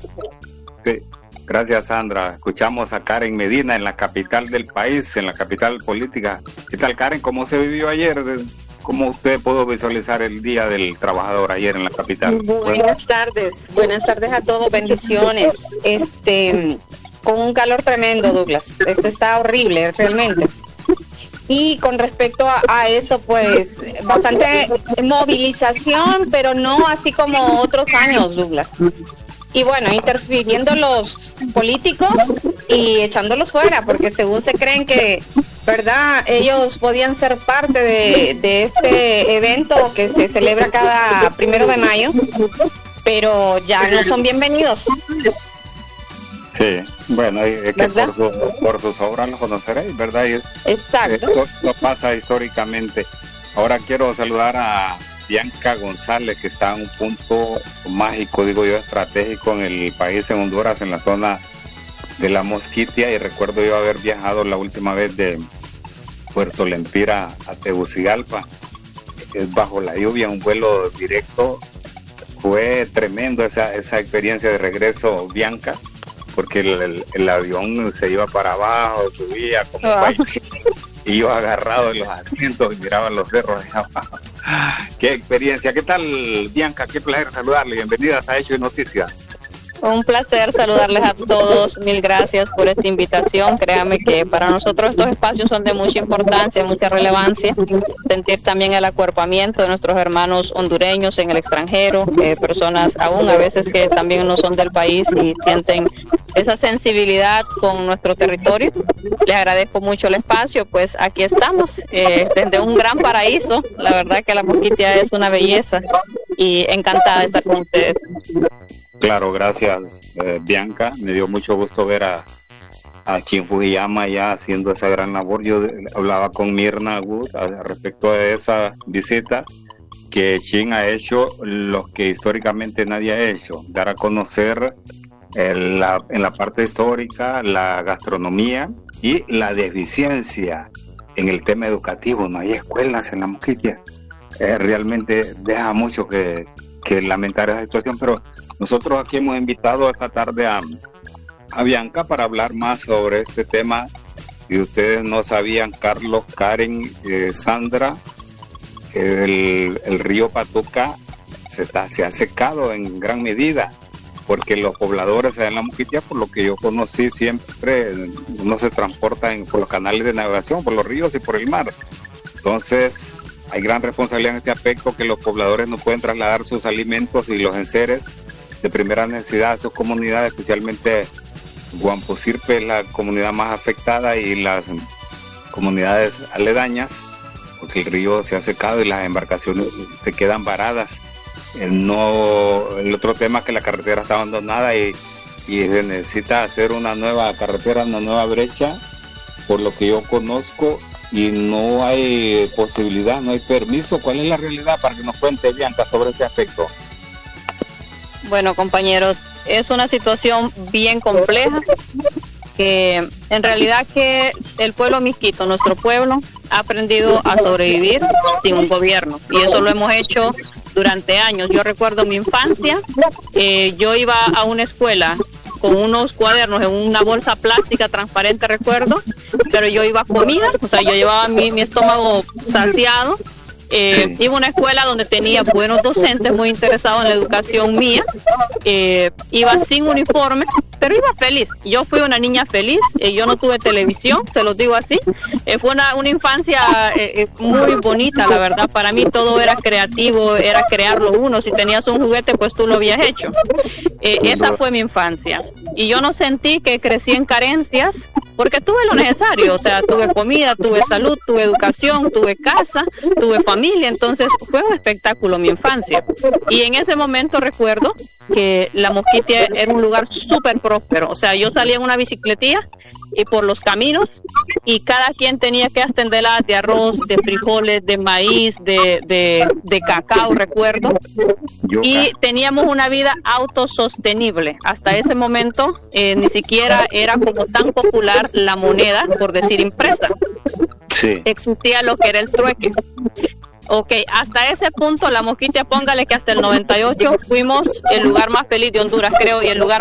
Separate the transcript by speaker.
Speaker 1: Sí. Gracias, Sandra. Escuchamos a Karen Medina en la capital del país, en la capital política. ¿Qué tal, Karen? ¿Cómo se vivió ayer? ¿Cómo usted pudo visualizar el Día del Trabajador ayer en la capital?
Speaker 2: Buenas tardes a todos, bendiciones. Con un calor tremendo, Douglas. Esto está horrible, realmente. Y con respecto a eso, pues, bastante movilización, pero no así como otros años, Douglas. Y bueno, interfiriendo los políticos y echándolos fuera, porque según se creen que, ¿verdad?, ellos podían ser parte de este evento que se celebra cada 1 de mayo, pero ya no son bienvenidos.
Speaker 1: Sí, bueno, es que por sus obras los conoceréis, ¿verdad?
Speaker 2: Exacto.
Speaker 1: Esto pasa históricamente. Ahora quiero saludar a Bianca González, que está en un punto mágico, digo yo, estratégico en el país, en Honduras, en la zona de La Mosquitia, y recuerdo yo haber viajado la última vez de Puerto Lempira a Tegucigalpa, bajo la lluvia, un vuelo directo. Fue tremendo esa experiencia de regreso, Bianca, porque el avión se iba para abajo, subía como y yo agarrado en los asientos y miraba los cerros de abajo. Qué experiencia. ¿Qué tal, Bianca? Qué placer saludarle. Bienvenidas a Hechos y Noticias.
Speaker 3: Un placer saludarles a todos. Mil gracias por esta invitación. Créanme que para nosotros estos espacios son de mucha importancia, mucha relevancia. Sentir también el acuerpamiento de nuestros hermanos hondureños en el extranjero, personas aún a veces que también no son del país y sienten esa sensibilidad con nuestro territorio. Les agradezco mucho el espacio, pues aquí estamos desde un gran paraíso. La verdad que La Mosquitia es una belleza y encantada de estar con ustedes.
Speaker 1: Claro, gracias, Bianca. Me dio mucho gusto ver a Chin Fujiyama ya haciendo esa gran labor. Yo hablaba con Mirna Wood respecto a esa visita, que Chin ha hecho lo que históricamente nadie ha hecho: dar a conocer en la parte histórica la gastronomía y la deficiencia en el tema educativo. No hay escuelas en La Mosquitia. Realmente deja mucho que lamentar esa situación, pero nosotros aquí hemos invitado esta tarde a Bianca para hablar más sobre este tema. Si ustedes no sabían, Carlos, Karen, Sandra, el río Patuca se ha secado en gran medida, porque los pobladores en La Mosquitia, por lo que yo conocí, siempre no se transportan por los canales de navegación, por los ríos y por el mar. Entonces hay gran responsabilidad en este aspecto, que los pobladores no pueden trasladar sus alimentos y los enseres de primera necesidad a sus comunidades, especialmente Guamposirpe es la comunidad más afectada y las comunidades aledañas, porque el río se ha secado y las embarcaciones se quedan varadas. El otro tema es que la carretera está abandonada y se necesita hacer una nueva carretera, una nueva brecha, por lo que yo conozco, y no hay posibilidad, no hay permiso. ¿Cuál es la realidad, para que nos cuente, Bianca, sobre este aspecto?
Speaker 3: Bueno, compañeros, es una situación bien compleja, que en realidad que el pueblo misquito, nuestro pueblo, ha aprendido a sobrevivir sin un gobierno, y eso lo hemos hecho durante años. Yo recuerdo mi infancia, yo iba a una escuela con unos cuadernos en una bolsa plástica transparente, recuerdo, pero yo iba a comida, o sea, yo llevaba mi estómago saciado. Iba a una escuela donde tenía buenos docentes muy interesados en la educación mía. Iba sin uniforme, pero iba feliz. Yo fui una niña feliz. Yo no tuve televisión, se los digo así. Fue una infancia muy bonita, la verdad. Para mí todo era creativo, era crearlo uno. Si tenías un juguete, pues tú lo habías hecho. Esa fue mi infancia. Y yo no sentí que crecí en carencias, porque tuve lo necesario. O sea, tuve comida, tuve salud, tuve educación, tuve casa, tuve familia. Entonces fue un espectáculo mi infancia. Y en ese momento recuerdo que La Mosquitia era un lugar súper próspero. O sea, yo salía en una bicicletilla y por los caminos, y cada quien tenía que extenderla de arroz, de frijoles, de maíz, de cacao, recuerdo. Y teníamos una vida autosostenible. Hasta ese momento ni siquiera era como tan popular la moneda, por decir, impresa.
Speaker 1: Sí.
Speaker 3: Existía lo que era el trueque. Ok, hasta ese punto La Mosquitia, póngale que hasta el 98 fuimos el lugar más feliz de Honduras, creo, y el lugar